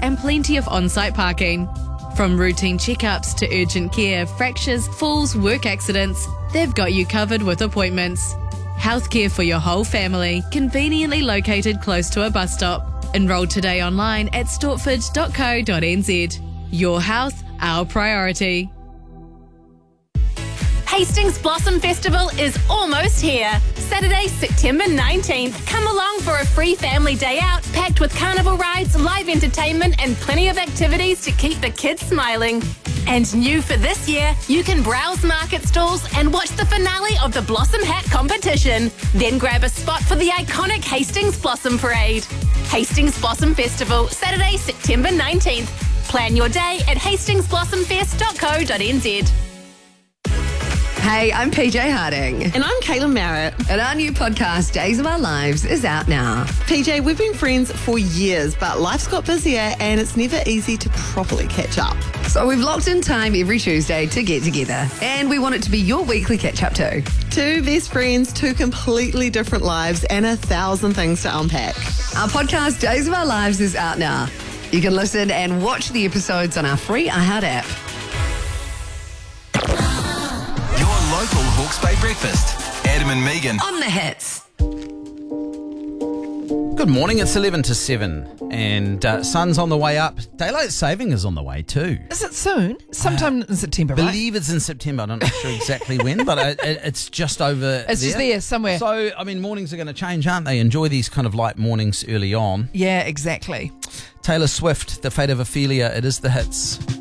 and plenty of on-site parking. From routine checkups to urgent care, fractures, falls, work accidents, they've got you covered with appointments. Healthcare for your whole family, conveniently located close to a bus stop. Enroll today online at stortford.co.nz. Your health, our priority. Hastings Blossom Festival is almost here. Saturday, September 19th. Come along for a free family day out, packed with carnival rides, live entertainment, and plenty of activities to keep the kids smiling. And new for this year, you can browse market stalls and watch the finale of the Blossom Hat competition. Then grab a spot for the iconic Hastings Blossom Parade. Hastings Blossom Festival, Saturday, September 19th. Plan your day at hastingsblossomfest.co.nz. Hey, I'm PJ Harding. And I'm Caitlin Merritt. And our new podcast, Days of Our Lives, is out now. PJ, we've been friends for years, but life's got busier and it's never easy to properly catch up. So we've locked in time every Tuesday to get together. And we want it to be your weekly catch-up too. Two best friends, two completely different lives, and 1,000 things to unpack. Our podcast, Days of Our Lives, is out now. You can listen and watch the episodes on our free iHeart app. Local Hawke's Bay breakfast. Adam and Megan On the hits. Good morning, it's 11 to 7 and sun's on the way up. Daylight saving is on the way too. Is it soon? Sometime in September, I right? believe it's in September. I'm not sure exactly when, but it's just over It's just there somewhere. So, I mean, mornings are going to change, aren't they? Enjoy these kind of light mornings early on. Yeah, exactly. Taylor Swift, The Fate of Ophelia, it is the hits.